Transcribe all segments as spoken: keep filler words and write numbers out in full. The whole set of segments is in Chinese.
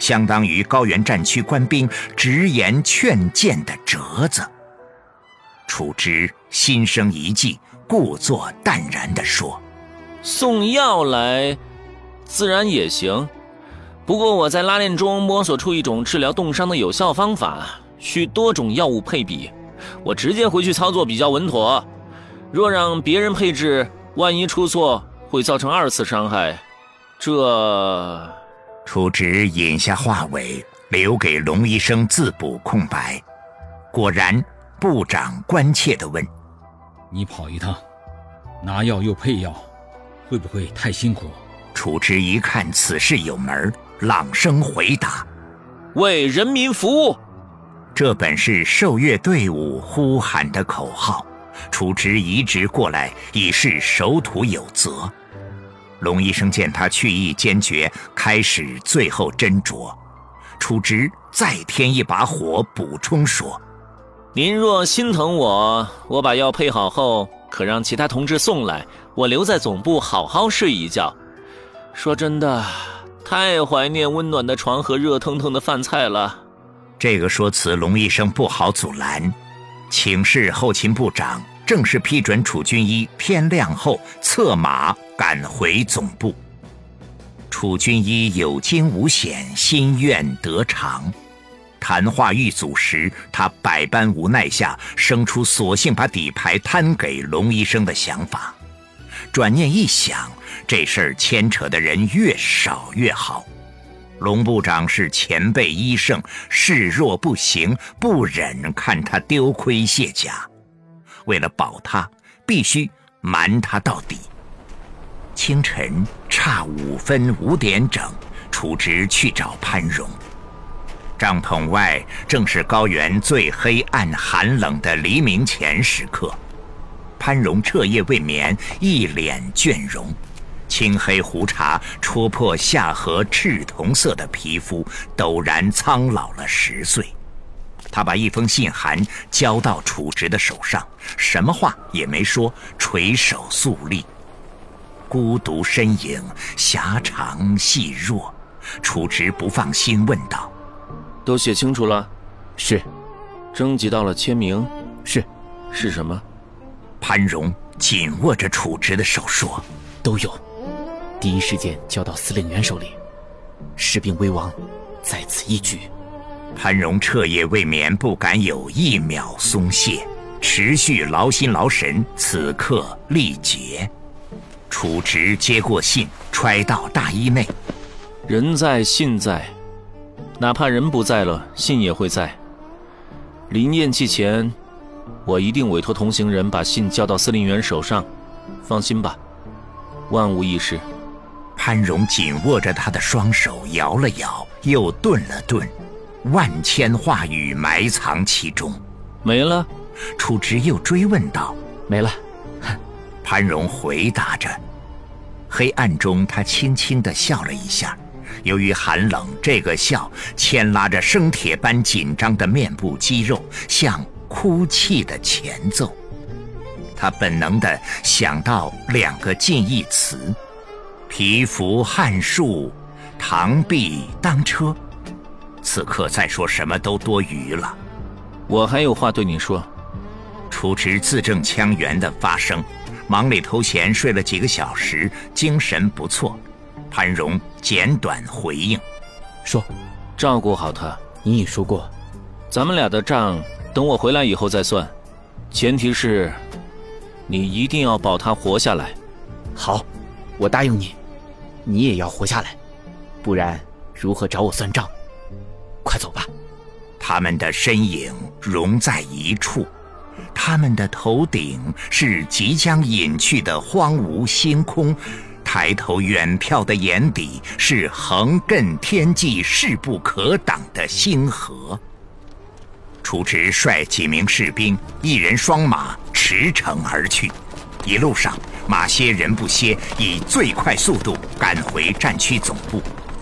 相当于高原战区官兵直言劝谏的折子。楚之心生一计，故作淡然地说： 送药来自然也行，不过我在拉练中摸索出一种治疗冻伤的有效方法，需多种药物配比，我直接回去操作比较稳妥。若让别人配置，万一出错会造成二次伤害，这…… 楚之引下话尾，留给龙医生自补空白。果然，部长关切地问： 你跑一趟，拿药又配药，会不会太辛苦？ 楚之一看此事有门，朗声回答： 为人民服务。 这本是受阅队伍呼喊的口号，楚之移植过来已是守土有责。龙医生见他去意坚决，开始最后斟酌。楚之再添一把火，补充说： 您若心疼我，我把药配好后可让其他同志送来，我留在总部好好睡一觉。说真的，太怀念温暖的床和热腾腾的饭菜了。 这个说辞龙医生不好阻拦。请示后勤部长，正式批准楚军医天亮后策马赶回总部。楚军医有惊无险，心愿得偿。谈话遇阻时，他百般无奈下生出索性把底牌摊给龙医生的想法。转念一想，这事儿牵扯的人越少越好。龙部长是前辈医圣，视若不行，不忍看他丢盔卸甲。为了保他，必须瞒他到底。清晨差五分五点整，楚之去找潘荣。帐篷外正是高原最黑暗寒冷的黎明前时刻。潘荣彻夜未眠，一脸倦容，青黑胡茬戳破下颌赤铜色的皮肤，陡然苍老了十岁。他把一封信函交到楚直的手上，什么话也没说，垂手肃立。孤独身影，狭长细弱。楚直不放心问道： 都写清楚了？ 是。 征集到了签名？ 是。 是什么？ 潘荣紧握着楚直的手说： 都有，第一时间交到司令员手里，士兵危亡，在此一举。 潘荣彻夜未眠，不敢有一秒松懈，持续劳心劳神，此刻力竭。楚直接过信，揣到大衣内。 人在信在，哪怕人不在了，信也会在。临咽气前，我一定委托同行人把信交到司令员手上，放心吧，万无一失。 潘荣紧握着他的双手，摇了摇，又顿了顿，万千话语埋藏其中。 没了？ 楚直又追问道： 没了。 潘荣回答着。黑暗中他轻轻地笑了一下，由于寒冷，这个笑牵拉着生铁般紧张的面部肌肉，像哭泣的前奏。他本能地想到两个近义词：蚍蜉撼树，螳臂当车。此刻再说什么都多余了。 我还有话对你说。 楚直字正腔圆地发声，忙里偷闲睡了几个小时，精神不错。潘荣简短回应： 说， 照顾好他。 你已说过， 咱们俩的账等我回来以后再算，前提是你一定要保他活下来。 好，我答应你，你也要活下来，不然如何找我算账？快走吧。 他们的身影融在一处，他们的头顶是即将隐去的荒芜星空，抬头远眺的眼底是横亘天际势不可挡的星河。楚直率几名士兵，一人双马驰骋而去，一路上马歇人不歇，以最快速度赶回战区总部。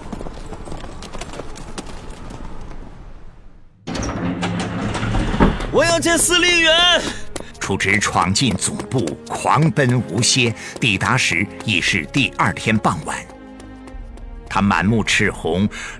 我要见司令员！ 楚直闯进总部，狂奔无歇，抵达时已是第二天傍晚。他满目赤红，